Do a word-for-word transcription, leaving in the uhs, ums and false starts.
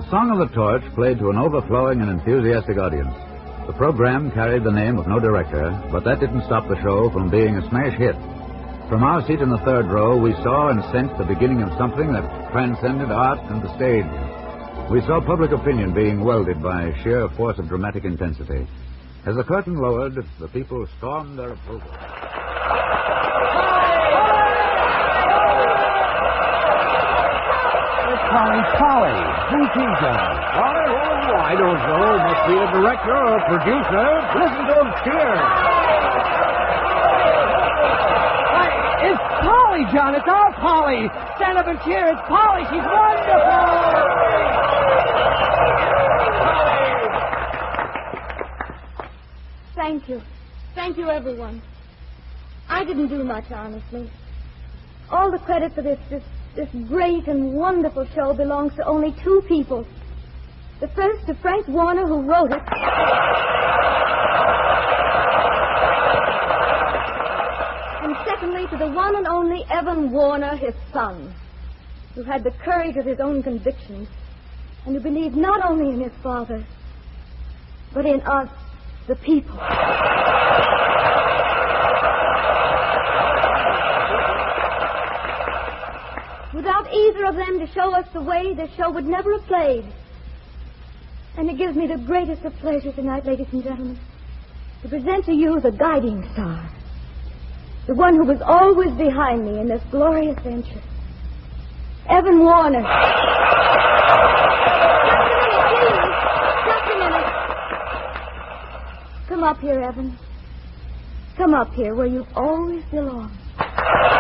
The Song of the Torch played to an overflowing and enthusiastic audience. The program carried the name of no director, but that didn't stop the show from being a smash hit. From our seat in the third row, we saw and sensed the beginning of something that transcended art and the stage. We saw public opinion being welded by sheer force of dramatic intensity. As the curtain lowered, the people stormed their approval. It's Polly, Polly. Who's he, John? Polly? Oh, I don't know. Must be a director or a producer. Listen to him cheer. It's Polly, John. It's our Polly. Stand up and cheer. It's Polly. She's wonderful. Thank you. Thank you, everyone. I didn't do much, honestly. All the credit for this, this, this great and wonderful show belongs to only two people. The first to Frank Warner, who wrote it. And secondly, to the one and only Evan Warner, his son, who had the courage of his own convictions and who believed not only in his father, but in us, the people. Without either of them to show us the way, this show would never have played. And it gives me the greatest of pleasure tonight, ladies and gentlemen, to present to you the guiding star, the one who was always behind me in this glorious venture, Evan Warner. Just a minute. Come up here, Evan. Come up here where you've always belonged.